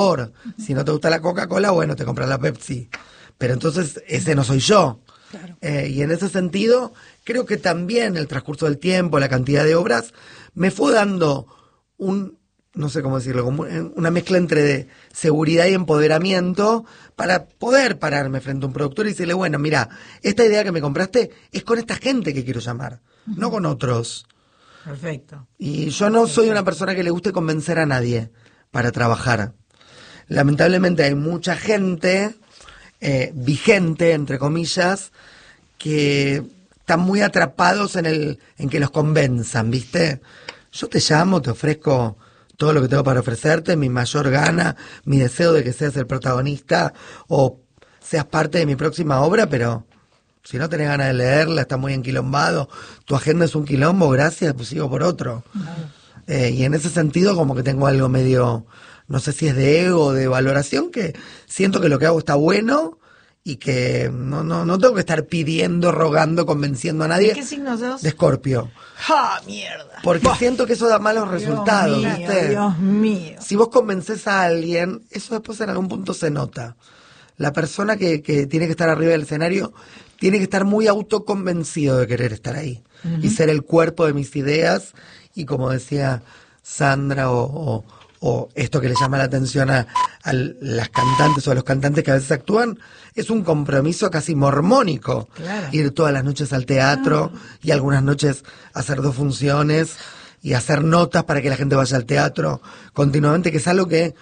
Si no te gusta la Coca-Cola, bueno, te compras la Pepsi. Pero entonces ese no soy yo. Claro. Y en ese sentido, creo que también el transcurso del tiempo, la cantidad de obras, me fue dando no sé cómo decirlo, como una mezcla entre seguridad y empoderamiento para poder pararme frente a un productor y decirle, bueno, mira, esta idea que me compraste es con esta gente que quiero llamar, no con otros. Perfecto. Y yo no soy una persona que le guste convencer a nadie para trabajar. Lamentablemente hay mucha gente vigente, entre comillas, que están muy atrapados en que los convenzan, ¿viste? Yo te llamo, te ofrezco todo lo que tengo para ofrecerte, mi mayor gana, mi deseo de que seas el protagonista o seas parte de mi próxima obra, pero si no tenés ganas de leerla, está muy enquilombado, tu agenda es un quilombo, gracias, pues sigo por otro. Y en ese sentido como que tengo algo medio, no sé si es de ego o de valoración, que siento que lo que hago está bueno y que no tengo que estar pidiendo, rogando, convenciendo a nadie. ¿De qué signo sos? De Escorpio. ¡Ja, mierda! Porque siento que eso da malos resultados, Dios mío, ¿viste? Dios mío. Si vos convences a alguien, eso después en algún punto se nota. La persona que tiene que estar arriba del escenario tiene que estar muy autoconvencido de querer estar ahí. Y ser el cuerpo de mis ideas. Y como decía Sandra o esto que le llama la atención a las cantantes o a los cantantes que a veces actúan, es un compromiso casi mormónico. Claro. Ir todas las noches al teatro y algunas noches hacer 2 funciones y hacer notas para que la gente vaya al teatro continuamente, que es algo que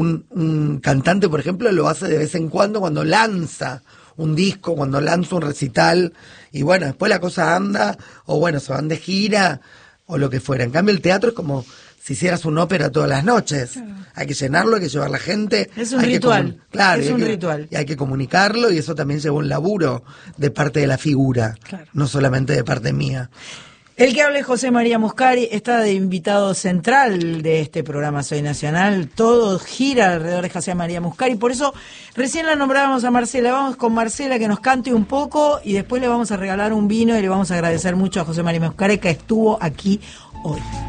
un cantante, por ejemplo, lo hace de vez en cuando lanza un disco, cuando lanza un recital, y bueno, después la cosa anda, o bueno, se van de gira, o lo que fuera. En cambio, el teatro es como si hicieras una ópera todas las noches. Hay que llenarlo, hay que llevar la gente. Es un ritual. Claro, es un ritual. Y hay que comunicarlo, y eso también lleva un laburo de parte de la figura, claro, no solamente de parte mía. El que habla es José María Muscari, está de invitado central de este programa Soy Nacional. Todo gira alrededor de José María Muscari, por eso recién la nombrábamos a Marcela. Vamos con Marcela que nos cante un poco y después le vamos a regalar un vino y le vamos a agradecer mucho a José María Muscari que estuvo aquí hoy.